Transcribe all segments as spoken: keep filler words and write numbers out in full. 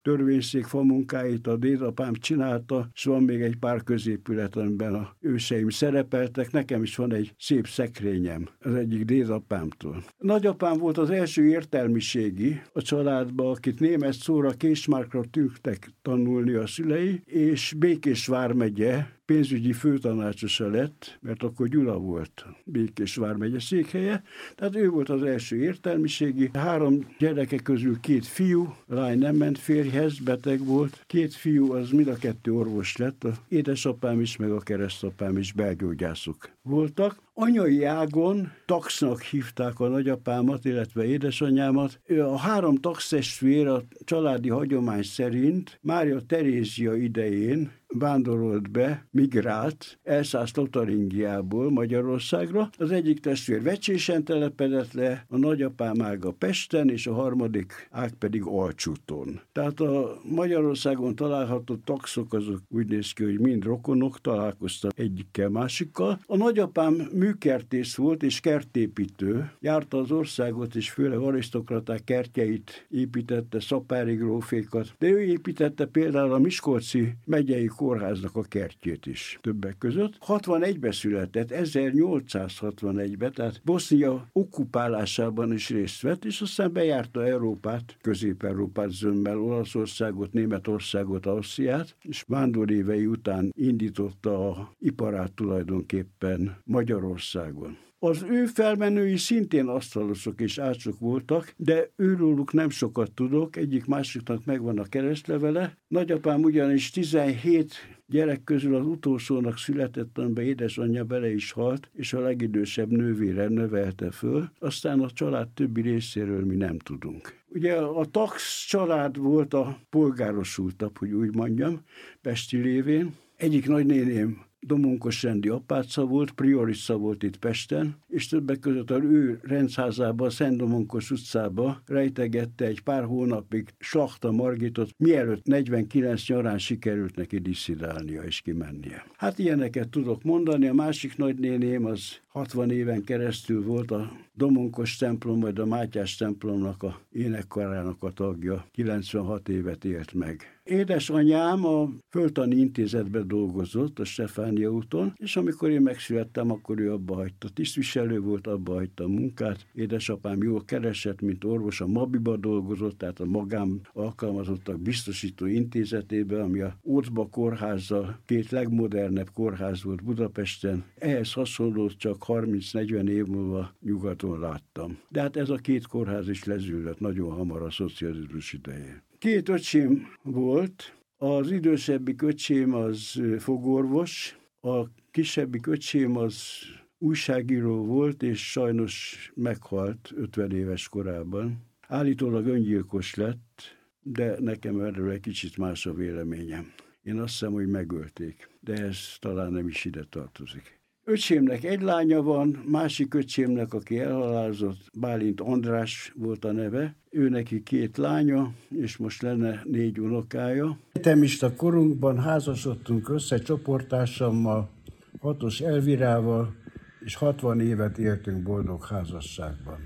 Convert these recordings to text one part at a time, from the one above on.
törvényszék famunkáit a dédapám csinálta, és van még egy pár középület, amiben a őseim szerepeltek. Nekem is van egy szép szekrényem az egyik dédapámtól. Nagyapám volt az első értelmiségi a családban, akit német szóra Késmárkra tűntek tanulni a szülei, és Békés vármegye pénzügyi főtanácsosa lett, mert akkor Gyula volt Békés vármegye székhelye, tehát ő volt az első értelmiségi. Három gyereke közül két fiú, lány nem ment férjhez, beteg volt. Két fiú, az mind a kettő orvos lett, a édesapám is, meg a keresztapám is belgyógyászok voltak. Anyai ágon taxnak hívták a nagyapámat, illetve édesanyámat. A három taxtestvér a családi hagyomány szerint Mária Terézia idején vándorolt be, migrált Elszász-Lotaringiából Magyarországra. Az egyik testvér Vecsésen telepedett le, a nagyapám ága Pesten, és a harmadik ág pedig Alcsúton. Tehát a Magyarországon található taxok azok úgy néz ki, hogy mind rokonok, találkoztak egyikkel, másikkal. A nagyapám műkertész volt és kertépítő. Járta az országot, és főleg arisztokraták kertjeit építette, szapári grófékat, de ő építette például a Miskolci megyei kórháznak a kertjét is többek között. hatvanegyben született, ezernyolcszázhatvanegyben, tehát Bosznia okkupálásában is részt vett, és aztán bejárta Európát, Közép-Európát zömmel, Olaszországot, Németországot, Ausztriát, és vándorévei után indította a iparát tulajdonképpen Magyarországon. Az ő felmenői szintén asztalosok és ácsok voltak, de őróluk nem sokat tudok, egyik másiknak megvan a keresztlevele. Nagyapám ugyanis tizenhét gyerek közül az utolsónak született, amiben édesanyja bele is halt, és a legidősebb nővére nevelte föl. Aztán a család többi részéről mi nem tudunk. Ugye a tax család volt a polgárosultabb, hogy úgy mondjam, pesti lévén. Egyik nagynéném Domonkos rendi apáca volt, priorissa volt itt Pesten, és többek között az ő rendházában, a Szent Domonkos utcába rejtegette egy pár hónapig Slachta Margitot, mielőtt negyvenkilenc nyarán sikerült neki disszidálnia és kimennie. Hát ilyeneket tudok mondani, a másik nagynéném az hatvan éven keresztül volt a Domonkos templom, vagy a Mátyás templomnak a énekkarának a tagja, kilencvenhat évet élt meg. Édesanyám a Földtani Intézetben dolgozott a Stefánia úton, és amikor én megszülettem, akkor ő abba hagyta. Tisztviselő volt, abba hagyta a munkát. Édesapám jól keresett, mint orvos, a Mabiba dolgozott, tehát a magám alkalmazottak biztosító intézetében, ami a Ócba kórházzal két legmodernebb kórház volt Budapesten. Ehhez hasonló csak harminc-negyven év múlva nyugaton láttam. De hát ez a két kórház is lezűlött nagyon hamar a szocializmus idején. Két öcsém volt, az idősebbik öcsém az fogorvos, a kisebbik öcsém az újságíró volt, és sajnos meghalt ötven éves korában. Állítólag öngyilkos lett, de nekem erről egy kicsit más a véleményem. Én azt hiszem, hogy megölték, de ez talán nem is ide tartozik. Öcsémnek egy lánya van, másik öcsémnek, aki elhalálozott, Bálint András volt a neve, ő neki két lánya, és most lenne négy unokája. Egyetemista korunkban házasodtunk össze csoporttársammal, Hatos Elvirával, és hatvan évet éltünk boldog házasságban.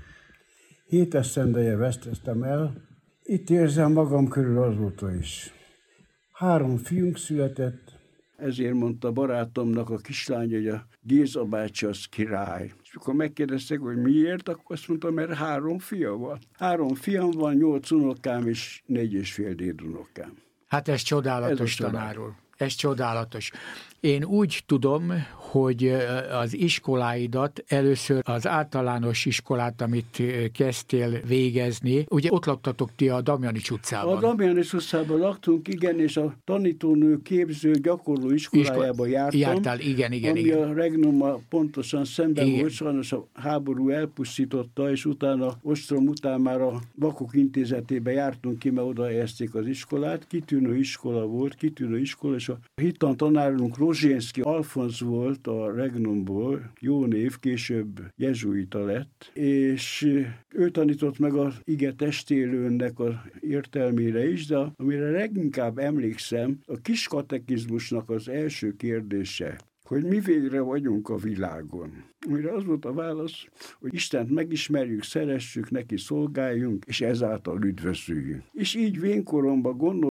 Hét esztendeje vesztettem el, itt érzem magam körül azóta is. Három fiunk született, ezért mondta barátomnak a kislány, hogy a Géza bácsi az király. És akkor megkérdeztek, hogy miért, akkor azt mondta, mert három fia van. Három fiam van, nyolc unokám és négy és fél dédunokám. Hát ez csodálatos, ez tanár úr. Ez csodálatos. Én úgy tudom, hogy az iskoláidat, először az általános iskolát, amit kezdtél végezni, ugye ott laktatok ti a Damjanics utcában. A Damjanics utcában laktunk, igen, és a tanítónő képző gyakorló iskolájába jártam. Jártál, igen, igen. Ami igen. a Regnummal pontosan szemben igen. volt, sajnos a háború elpusztította, és utána ostrom után már a Vakok Intézetébe jártunk ki, mert oda helyezték az iskolát. Kitűnő iskola volt, kitűnő iskola, és a hittan tanárunk Rozsénszky Alfonz volt a Regnumból, jó név, később jezsuita lett, és ő tanított meg az ige testélőnek az értelmére is, de amire leginkább emlékszem, a kis katekizmusnak az első kérdése, hogy mi végre vagyunk a világon. Amire az volt a válasz, hogy Istent megismerjük, szeressük, neki szolgáljunk, és ezáltal üdvözüljünk. És így vénkoromban gondolkodtam,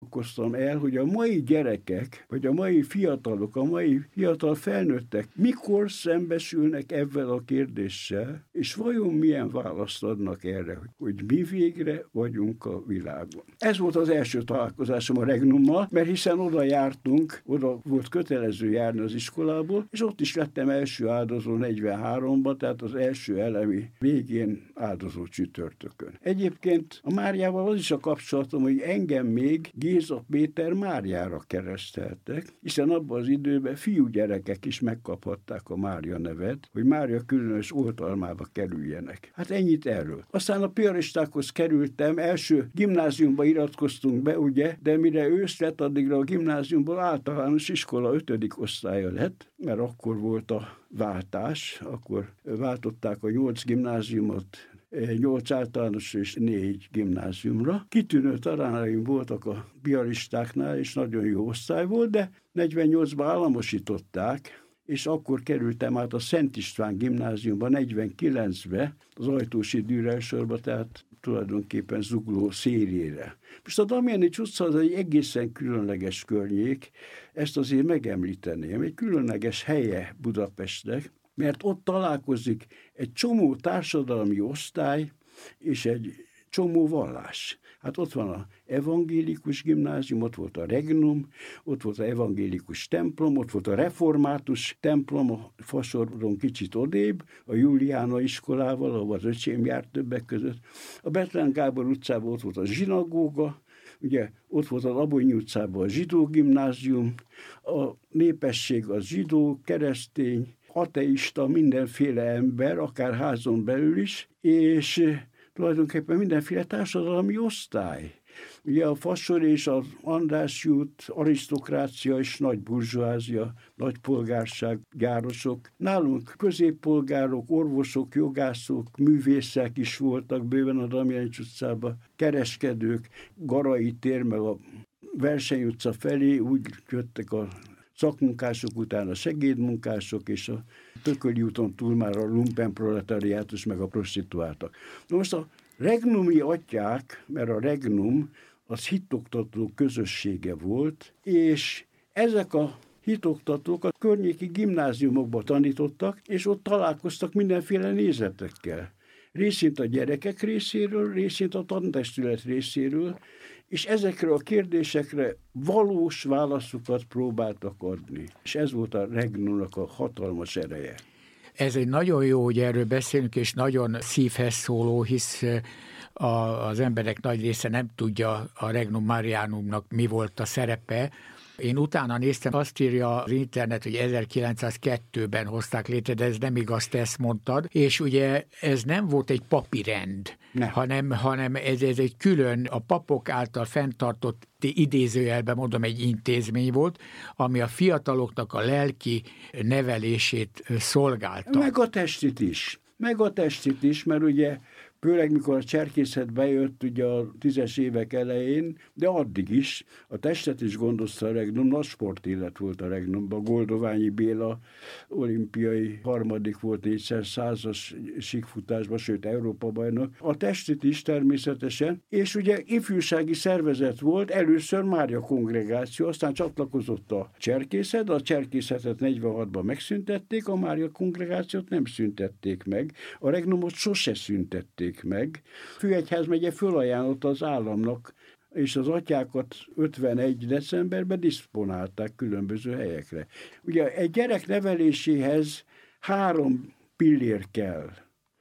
gondolkoztam el, hogy a mai gyerekek, vagy a mai fiatalok, a mai fiatal felnőttek mikor szembesülnek ezzel a kérdéssel, és vajon milyen választ adnak erre, hogy mi végre vagyunk a világon. Ez volt az első találkozásom a Regnummal, mert hiszen oda jártunk, oda volt kötelező járni az iskolából, és ott is lettem első áldozó negyvenháromban, tehát az első elemi végén áldozó csütörtökön. Egyébként a Máriával az is a kapcsolatom, hogy engem még Géza Péter Máriára kereszteltek, hiszen abban az időben fiúgyerekek is megkaphatták a Mária nevet, hogy Mária különös oltalmába kerüljenek. Hát ennyit erről. Aztán a piaristákhoz kerültem, első gimnáziumba iratkoztunk be, ugye, de mire ősz lett, addigra a gimnáziumból általános iskola ötödik osztálya lett, mert akkor volt a váltás, akkor váltották a nyolc gimnáziumot nyolc általános és négy gimnáziumra. Kitűnő tanáraim voltak a piaristáknál, és nagyon jó osztály volt, de negyvennyolcban államosították, és akkor kerültem át a Szent István gimnáziumba negyvenkilencbe, az Ajtósi Dürersorba, tehát tulajdonképpen Zugló szélére. Most a Damjanics utca az egy egészen különleges környék, ezt azért megemlíteném, egy különleges helye Budapestnek, mert ott találkozik egy csomó társadalmi osztály és egy csomó vallás. Hát ott van a evangélikus gimnázium, ott volt a Regnum, ott volt az evangélikus templom, ott volt a református templom, a Fasoron kicsit odébb, a Juliána iskolával, ahol az öcsém járt többek között. A Bethlen Gábor utcában ott volt a zsinagóga, ugye ott volt az Abonyi utcában a zsidó gimnázium, a népesség az zsidó, keresztény, ateista, mindenféle ember, akár házon belül is, és tulajdonképpen mindenféle társadalmi osztály. Ugye a Fasor és az Andrássy út, arisztokrácia és nagy burzsóázia, nagy polgárság, gyárosok. Nálunk középpolgárok, orvosok, jogászok, művészek is voltak bőven a Damjanics utcában, kereskedők, Garai tér, meg a Verseny utca felé úgy jöttek a szakmunkások után a segédmunkások, és a Tököli úton túl már a lumpenproletariátus meg a prostituáltak. Na most a regnumi atyák, mert a regnum az hitoktató közössége volt, és ezek a hitoktatók a környéki gimnáziumokba tanítottak, és ott találkoztak mindenféle nézetekkel. Részint a gyerekek részéről, részint a tantestület részéről, és ezekre a kérdésekre valós válaszokat próbáltak adni. És ez volt a Regnumnak a hatalmas ereje. Ez egy nagyon jó, hogy erről beszélünk, és nagyon szívhez szóló, hisz a, az emberek nagy része nem tudja a Regnum Marianumnak mi volt a szerepe. Én utána néztem, azt írja az internet, hogy ezerkilencszázkettőben hozták létre, de ez nem igaz, te ezt mondtad, és ugye ez nem volt egy papi rend, hanem, hanem ez, ez egy külön, a papok által fenntartott, idézőjelben mondom, egy intézmény volt, ami a fiataloknak a lelki nevelését szolgálta. Meg a testit is. Meg a testit is, mert ugye főleg mikor a cserkészet bejött ugye a tízes évek elején, de addig is a testet is gondozta a Regnum, nagy sportélet volt a Regnumban. Goldoványi Béla olimpiai harmadik volt négyszer százas síkfutásban, sőt Európa bajnok. A testet is természetesen, és ugye ifjúsági szervezet volt, először Mária kongregáció, aztán csatlakozott a cserkészet, a cserkészetet negyvenhatban megszüntették, a Mária kongregációt nem szüntették meg, a Regnumot sose szüntették meg. Főegyházmegye fölajánlotta az államnak, és az atyákat ötvenegy decemberben diszponálták különböző helyekre. Ugye egy gyerek neveléséhez három pillér kell.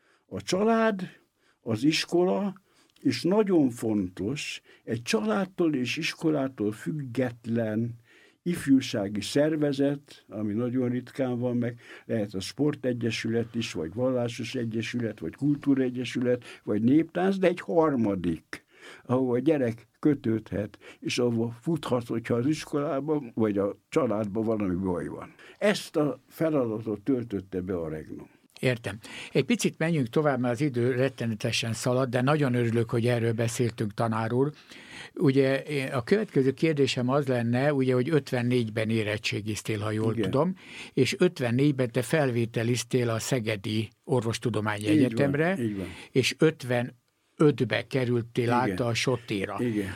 A család, az iskola, és nagyon fontos, egy családtól és iskolától független ifjúsági szervezet, ami nagyon ritkán van meg, lehet a sportegyesület is, vagy vallásos egyesület, vagy kultúraegyesület, vagy néptánc, de egy harmadik, ahol a gyerek kötődhet, és ahol futhat, hogyha az iskolában, vagy a családban valami baj van. Ezt a feladatot töltötte be a Regnum. Értem. Egy picit menjünk tovább, mert az idő rettenetesen szalad, de nagyon örülök, hogy erről beszéltünk, tanár úr. Ugye a következő kérdésem az lenne, ugye, hogy ötvennégyben érettségiztél, ha jól Igen. tudom, és ötvennégyben te felvételiztél a Szegedi Orvostudományi így Egyetemre, van, így van. és ötven huszonötbe kerültél át a Sotéra. Igen.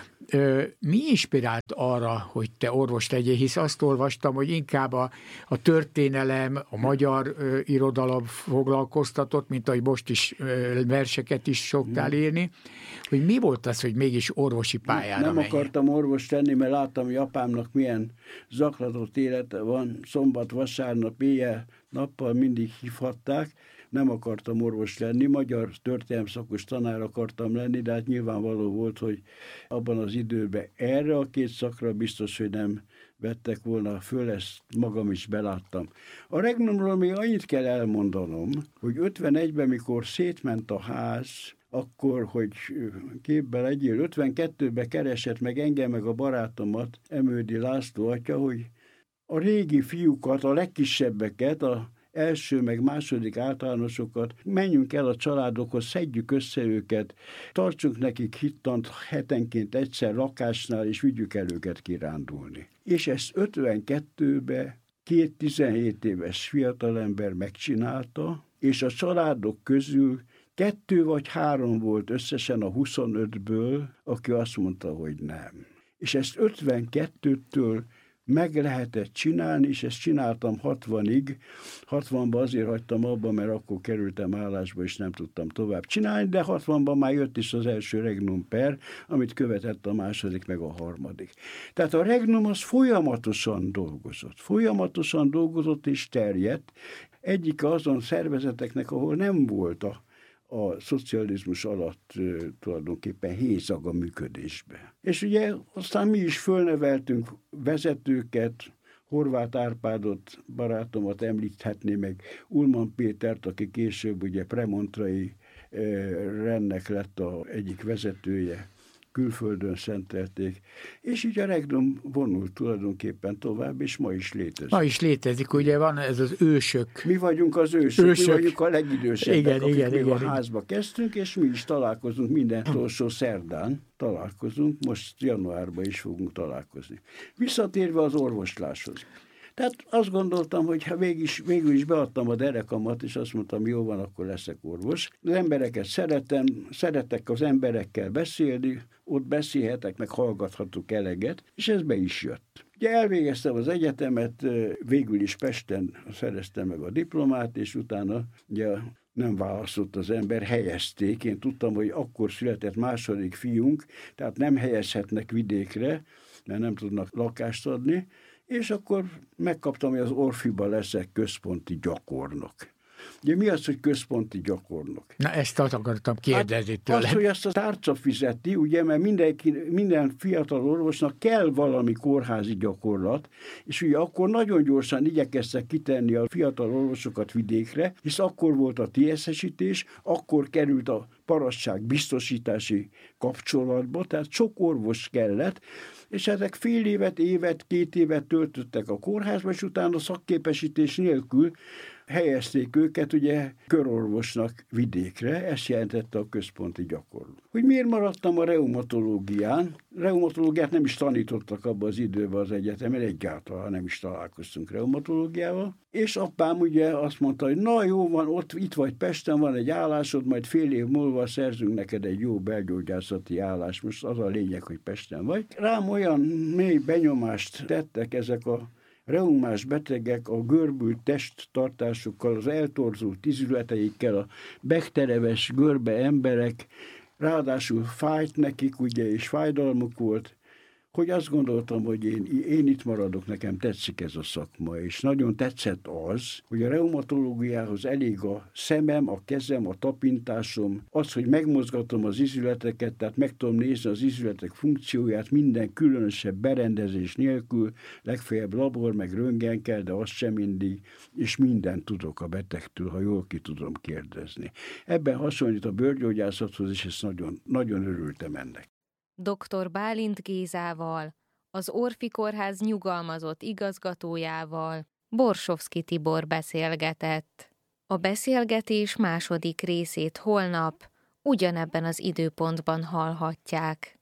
Mi inspirált arra, hogy te orvos legyél, hisz azt olvastam, hogy inkább a, a történelem, a magyar ö, irodalom foglalkoztatott, mint ahogy most is ö, verseket is szoktál írni, hogy mi volt az, hogy mégis orvosi pályára Nem menj? akartam orvos tenni, mert láttam, hogy apámnak milyen zaklatott élete van, szombat, vasárnap, éjjel, nappal mindig hívhatták. Nem akartam orvos lenni, magyar történelem szakos tanár akartam lenni, de hát nyilvánvaló volt, hogy abban az időben erre a két szakra biztos, hogy nem vettek volna föl, ezt magam is beláttam. A Regnumról még annyit kell elmondanom, hogy ötvenegyben, mikor szétment a ház, akkor, hogy képbe legyél, ötvenkettőben keresett meg engem, meg a barátomat, Emődi László atya, hogy a régi fiúkat, a legkisebbeket, a első meg második általánosokat, menjünk el a családokhoz, szedjük össze őket, tartsunk nekik hittant hetenként egyszer lakásnál, és vigyük el őket kirándulni. És ezt ötvenkettőben két tizenhét éves fiatalember megcsinálta, és a családok közül kettő vagy három volt összesen a huszonötből, aki azt mondta, hogy nem. És ezt ötvenkettőtől meg lehetett csinálni, és ezt csináltam hatvanig. hatvanban azért hagytam abba, mert akkor kerültem állásba, és nem tudtam tovább csinálni, de hatvanban már jött is az első Regnum per, amit követett a második, meg a harmadik. Tehát a Regnum az folyamatosan dolgozott. Folyamatosan dolgozott és terjedt. Egyik azon szervezeteknek, ahol nem volt a a szocializmus alatt uh, tulajdonképpen hézag a működésbe. És ugye aztán mi is fölneveltünk vezetőket, Horváth Árpádot, barátomat említhetné, meg Ulman Pétert, aki később ugye premontrai uh, rendnek lett a egyik vezetője, külföldön szentelték, és így a Regnum vonult tulajdonképpen tovább, és ma is létezik. Ma is létezik, ugye van ez az ősök. Mi vagyunk az ősök, ősök. Mi vagyunk a legidősebbek, igen, akik igen, még igen, a házba igen. kezdtünk, és mi is találkozunk minden utolsó szerdán. Találkozunk, most januárban is fogunk találkozni. Visszatérve az orvosláshoz. Tehát azt gondoltam, hogy ha végül is, végül is beadtam a derekamat, és azt mondtam, jó van, akkor leszek orvos. Az embereket szeretem, szeretek az emberekkel beszélni, ott beszélhetek, meg hallgathatok eleget, és ez be is jött. Ugye elvégeztem az egyetemet, végül is Pesten szereztem meg a diplomát, és utána ugye nem választott az ember, helyezték. Én tudtam, hogy akkor született második fiunk, tehát nem helyezhetnek vidékre, mert nem tudnak lakást adni, és akkor megkaptam, hogy az Orfiba leszek központi gyakornok. Ugye mi az, hogy központi gyakornok? Na, ezt akartam kérdezni hát tőled. Az, hogy azt a tárca fizeti, ugye, mert mindenki, minden fiatal orvosnak kell valami kórházi gyakorlat, és ugye akkor nagyon gyorsan igyekeztek kitenni a fiatal orvosokat vidékre, hisz akkor volt a té es-esítés, akkor került a parasztság biztosítási kapcsolatba, tehát sok orvos kellett, és ezek fél évet, évet, két évet töltöttek a kórházba, és utána szakképesítés nélkül helyezték őket ugye körorvosnak vidékre, ezt jelentette a központi gyakorló. Hogy miért maradtam a reumatológián? Reumatológiát nem is tanítottak abban az időben az egyetemen, egyáltalán nem is találkoztunk reumatológiával, és apám ugye azt mondta, hogy na jó van, ott itt vagy Pesten, van egy állásod, majd fél év múlva szerzünk neked egy jó belgyógyászati állás, most az a lényeg, hogy Pesten vagy. Rám olyan mély benyomást tettek ezek a reumás betegek a görbült testtartásukkal, az eltorzult izületeikkel, a bektereves görbe emberek, ráadásul fájt nekik, ugye, és fájdalmuk volt, hogy azt gondoltam, hogy én, én itt maradok, nekem tetszik ez a szakma, és nagyon tetszett az, hogy a reumatológiához elég a szemem, a kezem, a tapintásom, az, hogy megmozgatom az izületeket, tehát meg tudom nézni az izületek funkcióját minden különösebb berendezés nélkül, legfeljebb labor, meg röntgen kell, de az sem mindig, és mindent tudok a betegtől, ha jól ki tudom kérdezni. Ebben hasonlít a bőrgyógyászathoz, és ezt nagyon, nagyon örültem ennek. doktor Bálint Gézával, az Orfi Kórház nyugalmazott igazgatójával Borsovszky Tibor beszélgetett. A beszélgetés második részét holnap ugyanebben az időpontban hallhatják.